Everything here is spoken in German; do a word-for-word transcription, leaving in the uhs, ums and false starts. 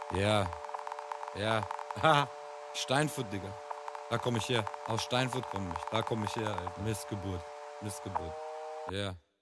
Ja, ja. Ha, Steinfurt, Digga. Da komme ich her. Aus Steinfurt komme ich. Da komme ich her, Alter. Missgeburt. Missgeburt. Ja.